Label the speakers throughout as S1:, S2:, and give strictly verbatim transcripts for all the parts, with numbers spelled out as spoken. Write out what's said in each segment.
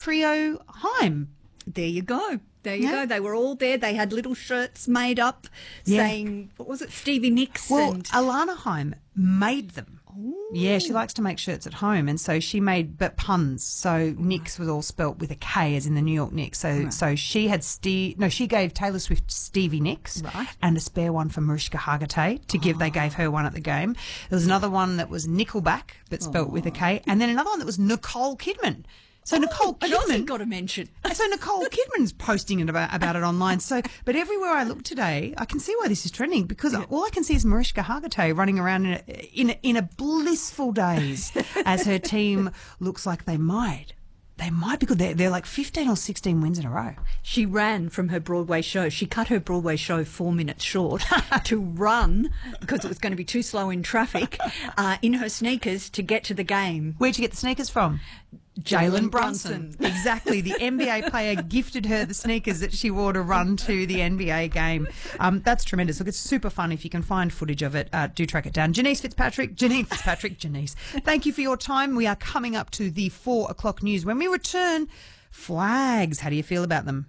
S1: trio Heim.
S2: There you go. There you
S1: Yeah.
S2: go. They were all there. They had little shirts made up
S1: Yeah.
S2: saying, what was it, Stevie Nicks?
S1: Well,
S2: and
S1: Alana Heim made them. Yeah, she likes to make shirts at home, and so she made but puns. So Knicks was all spelt with a K, as in the New York Knicks. So
S2: Right.
S1: so she had Steve. No, she gave Taylor Swift Stevie Nicks,
S2: Right.
S1: and a spare one for Mariska Hargitay to give. They gave her one at the game. There was another one that was Nickelback, but spelt with a K, and then another one that was Nicole Kidman. So Nicole
S2: an Aussie
S1: Kidman
S2: got a mention.
S1: So Nicole Kidman's posting it about, about it online. So, but everywhere I look today, I can see why this is trending, because all I can see is Mariska Hargitay running around in a, in a, in a blissful daze as her team looks like they might. They might be good. They're, they're like fifteen or sixteen wins in a row.
S2: She ran from her Broadway show. She cut her Broadway show four minutes short to run, because it was going to be too slow in traffic, uh, in her sneakers to get to the game.
S1: Where'd you get the sneakers from? Jalen Brunson. Exactly. The N B A player gifted her the sneakers that she wore to run to the N B A game. Um, that's tremendous. Look, it's super fun. If you can find footage of it, uh, do track it down. Janice Fitzpatrick, Janine Fitzpatrick, Janice, thank you for your time. We are coming up to the four o'clock news. When we return, flags. How do you feel about them?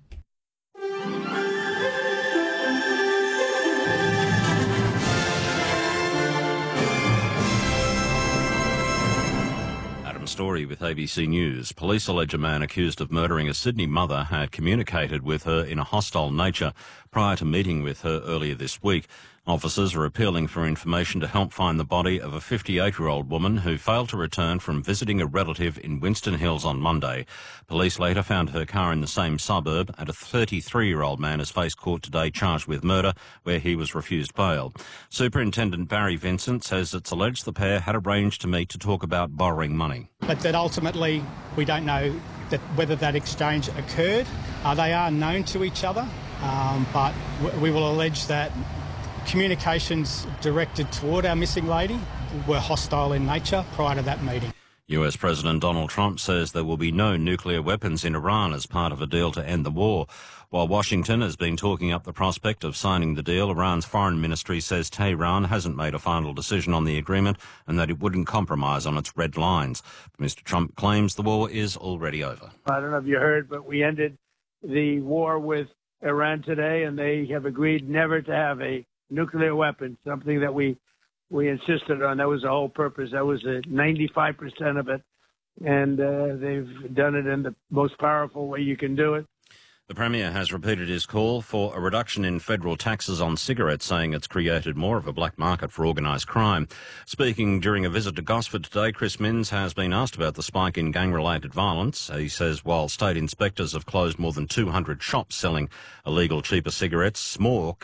S3: Story with A B C News. Police allege a man accused of murdering a Sydney mother had communicated with her in a hostile nature prior to meeting with her earlier this week. Officers are appealing for information to help find the body of a fifty-eight-year-old woman who failed to return from visiting a relative in Winston Hills on Monday. Police later found her car in the same suburb, and a thirty-three-year-old man has faced court today charged with murder, where he was refused bail. Superintendent Barry Vincent says it's alleged the pair had arranged to meet to talk about borrowing money.
S4: But that ultimately we don't know that whether that exchange occurred. Uh, they are known to each other, um, but w- we will allege that communications directed toward our missing lady were hostile in nature prior to that meeting.
S3: U S President Donald Trump says there will be no nuclear weapons in Iran as part of a deal to end the war. While Washington has been talking up the prospect of signing the deal, Iran's foreign ministry says Tehran hasn't made a final decision on the agreement and that it wouldn't compromise on its red lines. Mister Trump claims the war is already over.
S5: I don't know if you heard, but we ended the war with Iran today, and they have agreed never to have a nuclear weapon, something that we we insisted on. That was the whole purpose. That was a ninety-five percent of it, and uh, they've done it in the most powerful way you can do it.
S3: The Premier has repeated his call for a reduction in federal taxes on cigarettes, saying it's created more of a black market for organised crime. Speaking during a visit to Gosford today, Chris Minns has been asked about the spike in gang-related violence. He says while state inspectors have closed more than two hundred shops selling illegal cheaper cigarettes, more